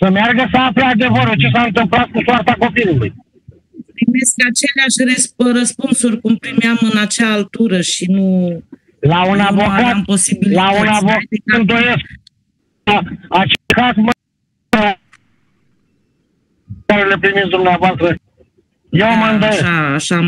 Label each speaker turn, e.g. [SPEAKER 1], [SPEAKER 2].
[SPEAKER 1] Să meargă să afle adevărul, ce s-a întâmplat cu soarta copilului.
[SPEAKER 2] Primesc aceleași răspunsuri cum primeam în acea altură și nu...
[SPEAKER 1] La un avocat, la un avocat îndoiesc. Acest caz, care le primiți dumneavoastră, eu mă îndoiesc.
[SPEAKER 2] Așa